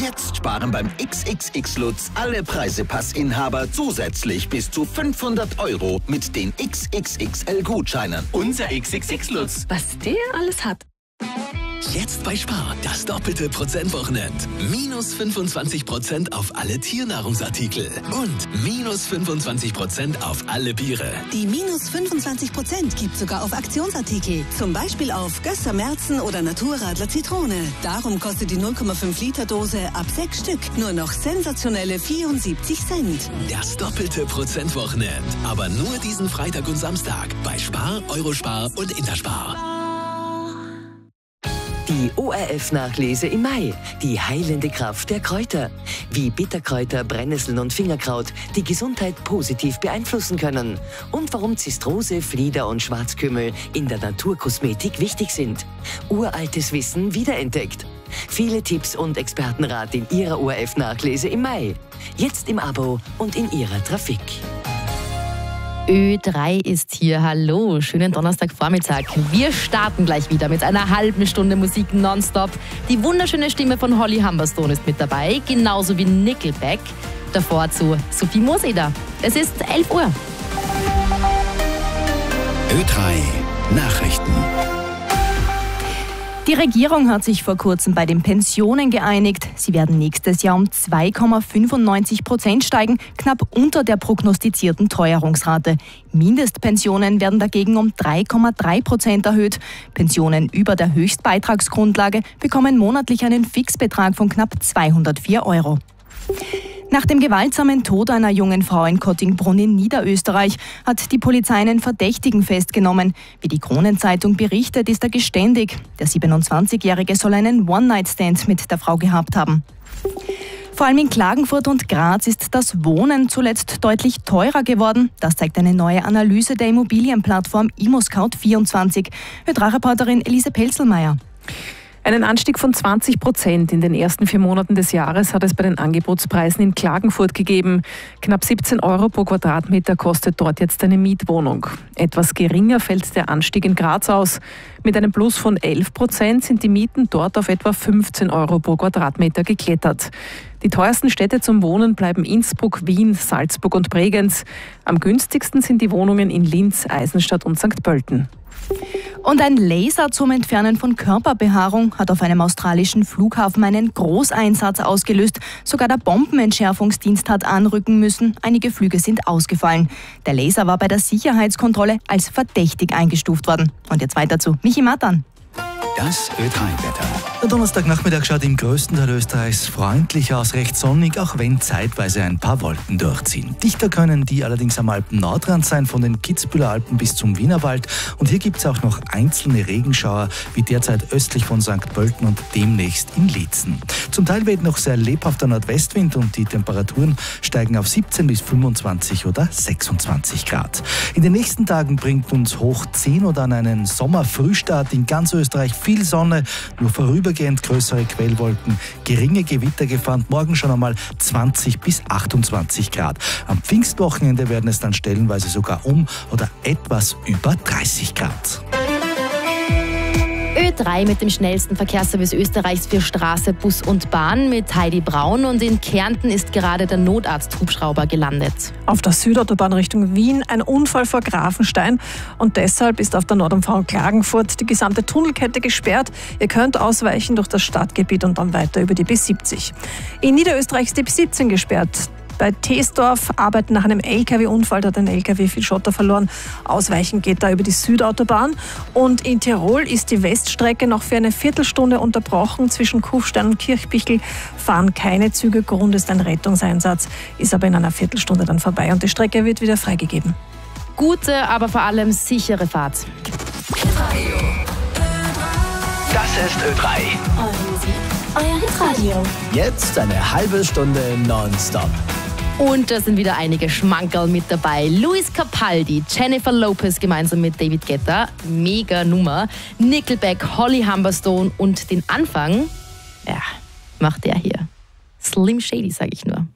Jetzt sparen beim XXX Lutz alle Preisepassinhaber zusätzlich bis zu 500 € mit den XXXL-Gutscheinen. Unser XXX Lutz. Was der alles hat. Jetzt bei Spar, das doppelte Prozentwochenende. Minus 25% auf alle Tiernahrungsartikel und minus 25% auf alle Biere. Die minus 25% gibt sogar auf Aktionsartikel. Zum Beispiel auf Gösser Merzen oder Naturradler Zitrone. Darum kostet die 0,5 Liter Dose ab 6 Stück nur noch sensationelle 74 Cent. Das doppelte Prozentwochenende. Aber nur diesen Freitag und Samstag bei Spar, Eurospar und Interspar. Die ORF-Nachlese im Mai. Die heilende Kraft der Kräuter. Wie Bitterkräuter, Brennnesseln und Fingerkraut die Gesundheit positiv beeinflussen können. Und warum Zistrose, Flieder und Schwarzkümmel in der Naturkosmetik wichtig sind. Uraltes Wissen wiederentdeckt. Viele Tipps und Expertenrat in Ihrer ORF-Nachlese im Mai. Jetzt im Abo und in Ihrer Trafik. Ö3 ist hier. Hallo, schönen Donnerstagvormittag. Wir starten gleich wieder mit einer halben Stunde Musik nonstop. Die wunderschöne Stimme von Holly Humberstone ist mit dabei, genauso wie Nickelback. Davor zu Sophie Moseder. Es ist 11 Uhr. Ö3 Nachrichten. Die Regierung hat sich vor kurzem bei den Pensionen geeinigt. Sie werden nächstes Jahr um 2,95% steigen, knapp unter der prognostizierten Teuerungsrate. Mindestpensionen werden dagegen um 3,3% erhöht. Pensionen über der Höchstbeitragsgrundlage bekommen monatlich einen Fixbetrag von knapp 204 €. Nach dem gewaltsamen Tod einer jungen Frau in Kottingbrunn in Niederösterreich hat die Polizei einen Verdächtigen festgenommen. Wie die Kronenzeitung berichtet, ist er geständig. Der 27-Jährige soll einen One-Night-Stand mit der Frau gehabt haben. Vor allem in Klagenfurt und Graz ist das Wohnen zuletzt deutlich teurer geworden. Das zeigt eine neue Analyse der Immobilienplattform ImmoScout24. Ö3-Reporterin Elise Pelzelmeier. Einen Anstieg von 20% in den ersten 4 Monaten des Jahres hat es bei den Angebotspreisen in Klagenfurt gegeben. Knapp 17 € pro Quadratmeter kostet dort jetzt eine Mietwohnung. Etwas geringer fällt der Anstieg in Graz aus. Mit einem Plus von 11% sind die Mieten dort auf etwa 15 € pro Quadratmeter geklettert. Die teuersten Städte zum Wohnen bleiben Innsbruck, Wien, Salzburg und Bregenz. Am günstigsten sind die Wohnungen in Linz, Eisenstadt und St. Pölten. Und ein Laser zum Entfernen von Körperbehaarung hat auf einem australischen Flughafen einen Großeinsatz ausgelöst. Sogar der Bombenentschärfungsdienst hat anrücken müssen. Einige Flüge sind ausgefallen. Der Laser war bei der Sicherheitskontrolle als verdächtig eingestuft worden. Und jetzt weiter zu Michi Matan. Das Ö3-Wetter. Der Donnerstagnachmittag schaut im größten Teil Österreichs freundlich aus, recht sonnig, auch wenn zeitweise ein paar Wolken durchziehen. Dichter können die allerdings am Alpen-Nordrand sein, von den Kitzbüheler Alpen bis zum Wienerwald. Und hier gibt es auch noch einzelne Regenschauer, wie derzeit östlich von St. Pölten und demnächst in Liezen. Zum Teil weht noch sehr lebhafter Nordwestwind und die Temperaturen steigen auf 17 bis 25 oder 26 Grad. In den nächsten Tagen bringt uns hoch 10 oder an einen Sommerfrühstart in ganz Österreich viel Sonne, nur vorübergehend größere Quellwolken, geringe Gewittergefahr und morgen schon einmal 20 bis 28 Grad. Am Pfingstwochenende werden es dann stellenweise sogar oder etwas über 30 Grad. Ö3 mit dem schnellsten Verkehrsservice Österreichs für Straße, Bus und Bahn mit Heidi Braun. Und in Kärnten ist gerade der Notarzt-Hubschrauber gelandet. Auf der Südautobahn Richtung Wien ein Unfall vor Grafenstein und deshalb ist auf der Nord-UV Klagenfurt die gesamte Tunnelkette gesperrt. Ihr könnt ausweichen durch das Stadtgebiet und dann weiter über die B70. In Niederösterreich ist die B17 gesperrt. Bei Teesdorf arbeiten nach einem LKW-Unfall, da hat ein LKW viel Schotter verloren. Ausweichen geht da über die Südautobahn. Und in Tirol ist die Weststrecke noch für eine Viertelstunde unterbrochen. Zwischen Kufstein und Kirchbichl fahren keine Züge. Grund ist ein Rettungseinsatz, ist aber in einer Viertelstunde dann vorbei und die Strecke wird wieder freigegeben. Gute, aber vor allem sichere Fahrt. Das ist Ö3. Euer Hitradio. Jetzt eine halbe Stunde nonstop. Und da sind wieder einige Schmankerl mit dabei. Luis Capaldi, Jennifer Lopez gemeinsam mit David Guetta, mega Nummer. Nickelback, Holly Humberstone und den Anfang, ja, macht der hier. Slim Shady, sage ich nur.